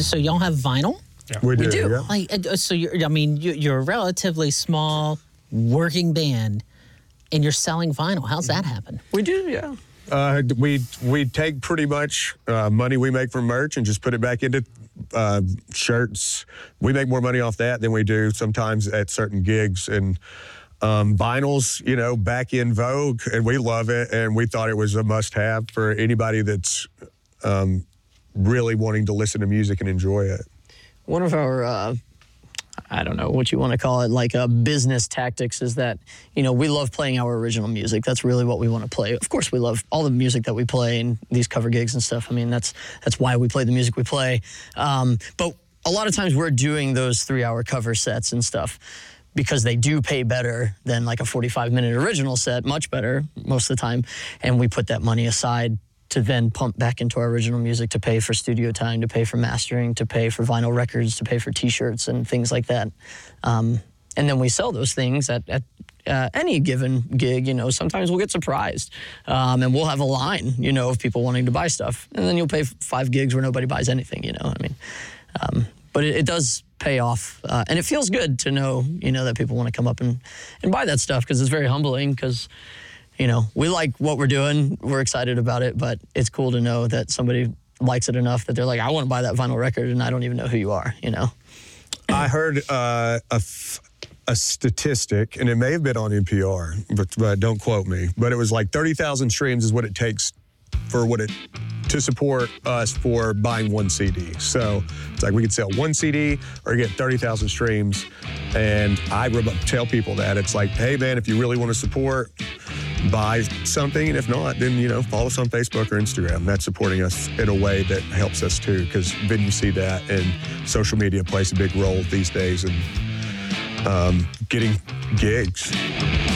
So y'all have vinyl? Yeah. We do. Yeah. Like, so you're a relatively small working band, and you're selling vinyl. How's that happen? We do, yeah. We take pretty much money we make from merch and just put it back into shirts. We make more money off that than we do sometimes at certain gigs. And vinyl's, back in vogue, and we love it. And we thought it was a must-have for anybody that's really wanting to listen to music and enjoy it. One of our I don't know what you want to call it, like business tactics is that, we love playing our original music. That's really what we want to play. Of course, we love all the music that we play and these cover gigs and stuff. I mean, that's why we play the music we play. But a lot of times we're doing those 3-hour cover sets and stuff because they do pay better than like a 45-minute original set, much better most of the time. And we put that money aside to then pump back into our original music, to pay for studio time, to pay for mastering, to pay for vinyl records, to pay for T-shirts and things like that. And then we sell those things at any given gig. Sometimes we'll get surprised, and we'll have a line, of people wanting to buy stuff. And then you'll pay 5 gigs where nobody buys anything, But it does pay off, and it feels good to know, that people want to come up and buy that stuff, because it's very humbling, because we like what we're doing. We're excited about it, but it's cool to know that somebody likes it enough that they're like, I want to buy that vinyl record, and I don't even know who you are, I heard a statistic, and it may have been on NPR, but don't quote me, but it was like 30,000 streams is what it takes to support us for buying 1 CD. So it's like we could sell 1 CD or get 30,000 streams. And I tell people that it's like, hey man, if you really want to support, buy something. And if not, then, follow us on Facebook or Instagram. That's supporting us in a way that helps us too, because then you see that, and social media plays a big role these days in getting gigs.